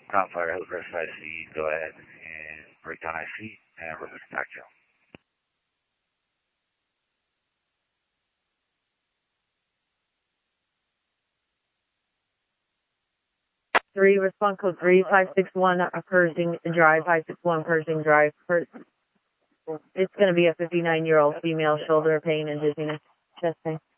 Ground Fire Helicopter IC, go ahead and break down IC and reverse back trail. 3, response code 3561, Pershing Drive, 561 Pershing Drive. It's going to be a 59-year-old female, shoulder pain and dizziness, chest pain.